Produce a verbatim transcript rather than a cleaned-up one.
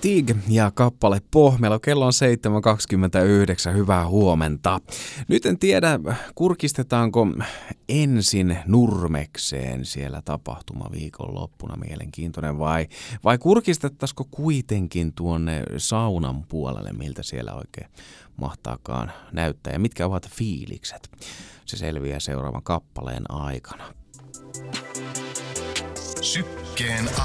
Stig ja kappale Pohmelo. Kello on seitsemän kaksikymmentäyhdeksän. Hyvää huomenta. Nyt en tiedä, kurkistetaanko ensin Nurmekseen siellä tapahtuma viikonloppuna mielenkiintoinen vai, vai kurkistettaisiko kuitenkin tuonne saunan puolelle, miltä siellä oikein mahtaakaan näyttää ja mitkä ovat fiilikset. Se selviää seuraavan kappaleen aikana. Sykkeen